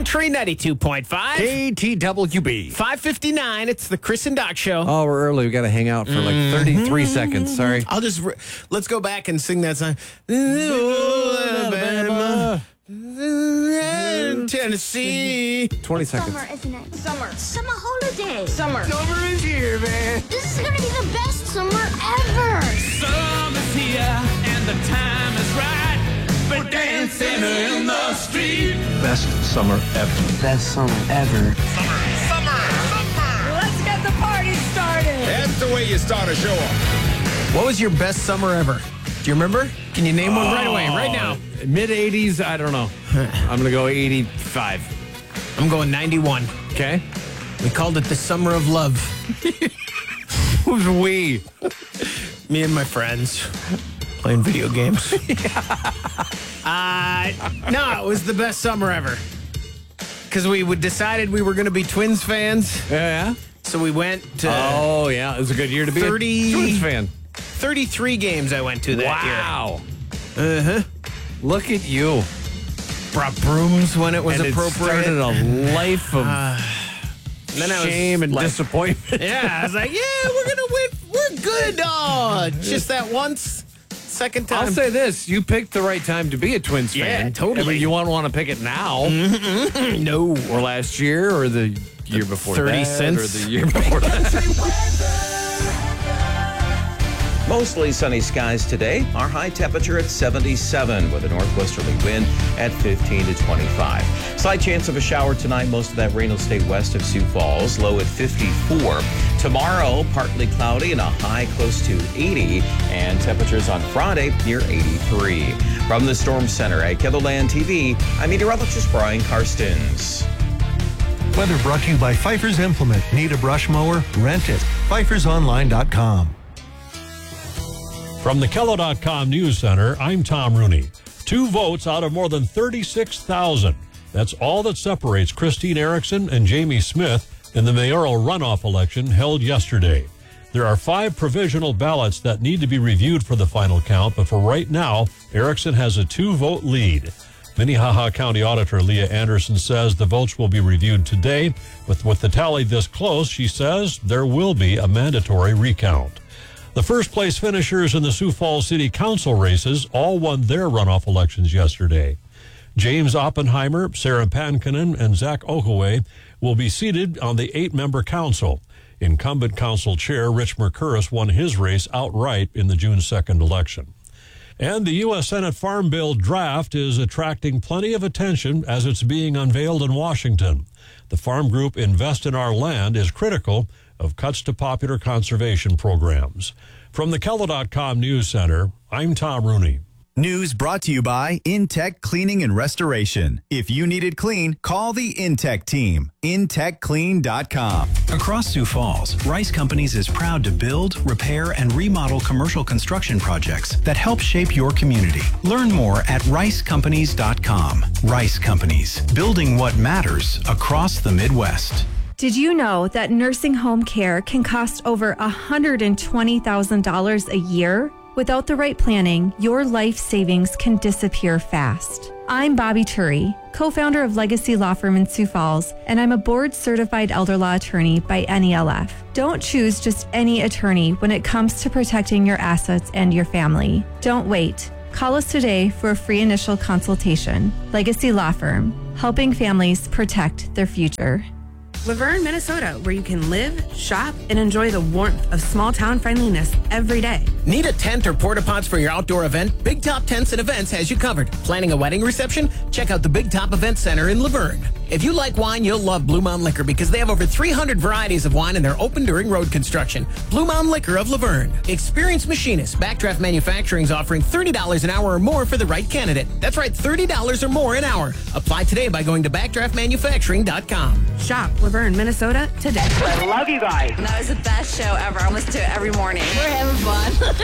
Country 92.5. KTWB. 5:59. It's the Chris and Doc Show. Oh, we're early. We got to hang out for like 33 seconds. Sorry. I'll just let's go back and sing that song. Alabama, Tennessee. 20 seconds. Summer, isn't it? Summer. Summer holiday. Summer. Summer is here, man. This is gonna be the best summer ever. Summer's here and the time is right for dancing in the street. Best summer ever. Best summer ever. Summer. Let's get the party started. That's the way you start a show off. What was your best summer ever? Do you remember? Can you name one right away, right now? Mid 80s, I don't know. I'm going to go 85. I'm going 91. Okay. We called it the Summer of Love. Who's we? Me and my friends playing video games. No, it was the best summer ever. Because we decided we were going to be Twins fans. Yeah. So we went to Oh, yeah. It was a good year to be 30 a Twins fan. 33 games I went to that Wow. year. Uh-huh. Look at you. Brought brooms when it was And appropriate. It started a life of then I was shame and like- disappointment. Yeah, I was like, yeah, we're going to win. We're good. Oh, just that once. Second time. I'll say this. You picked the right time to be a Twins Yeah, fan. totally. I mean, you won't want to pick it now. No. Or last year or the year before 30 that. cents. Or the year before that. Mostly sunny skies today. Our high temperature at 77 with a northwesterly wind at 15 to 25. Slight chance of a shower tonight. Most of that rain will stay west of Sioux Falls. Low at 54. Tomorrow, partly cloudy and a high close to 80. And temperatures on Friday near 83. From the Storm Center at KELOLAND TV, I'm meteorologist Brian Karstens. Weather brought to you by Pfeiffer's Implement. Need a brush mower? Rent it. PfeiffersOnline.com. From the Kello.com News Center, I'm Tom Rooney. 2 votes out of more than 36,000. That's all that separates Christine Erickson and Jamie Smith in the mayoral runoff election held yesterday. There are 5 provisional ballots that need to be reviewed for the final count, but for right now, Erickson has a 2-vote lead. Minnehaha County Auditor Leah Anderson says the votes will be reviewed today. With the tally this close, she says there will be a mandatory recount. The first-place finishers in the Sioux Falls City Council races all won their runoff elections yesterday. James Oppenheimer, Sarah Pankinen, and Zach Okaway will be seated on the 8-member council. Incumbent council chair Rich Mercuris won his race outright in the June 2nd election. And the U.S. Senate Farm Bill draft is attracting plenty of attention as it's being unveiled in Washington. The farm group Invest in Our Land is critical of cuts to popular conservation programs. From the Kello.com News Center, I'm Tom Rooney. News brought to you by Intech Cleaning and Restoration. If you need it clean, call the Intech team. IntechClean.com. Across Sioux Falls, Rice Companies is proud to build, repair, and remodel commercial construction projects that help shape your community. Learn more at ricecompanies.com. Rice Companies, building what matters across the Midwest. Did you know that nursing home care can cost over $120,000 a year? Without the right planning, your life savings can disappear fast. I'm Bobby Turi, co-founder of Legacy Law Firm in Sioux Falls, and I'm a board-certified elder law attorney by NELF. Don't choose just any attorney when it comes to protecting your assets and your family. Don't wait. Call us today for a free initial consultation. Legacy Law Firm, helping families protect their future. Laverne, Minnesota, where you can live, shop, and enjoy the warmth of small-town friendliness every day. Need a tent or porta-pots for your outdoor event? Big Top Tents and Events has you covered. Planning a wedding reception? Check out the Big Top Event Center in Laverne. If you like wine, you'll love Blue Mountain Liquor because they have over 300 varieties of wine and they're open during road construction. Blue Mountain Liquor of Laverne. Experienced machinists. Backdraft Manufacturing is offering $30 an hour or more for the right candidate. That's right, $30 or more an hour. Apply today by going to backdraftmanufacturing.com. Shop Laverne, Minnesota today. I love you guys. That was the best show ever. I listen to it every morning. We're having fun.